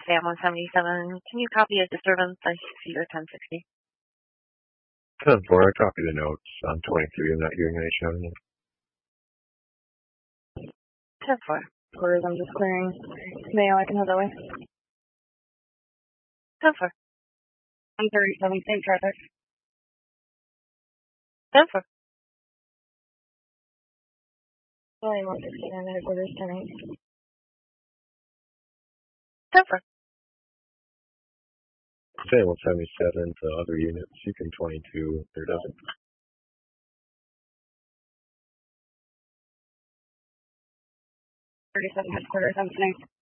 Sam 177. Can you copy a disturbance? I see your 1060. 10-4, I copy the notes on 23. I'm not hearing any shouting. 10-4. Quarters, I'm just clearing Mayo. I can head that way. 10-4. 137, same traffic. 10-4. Sorry, 169, headquarters, 10-8. 10-4. Say 177 to other units, you can 22, there doesn't. 37, headquarters, 10-8.